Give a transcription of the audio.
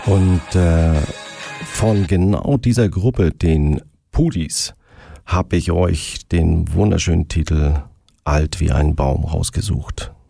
Und von genau dieser Gruppe, den Pudis, habe ich euch den wunderschönen Titel Alt wie ein Baum rausgesucht.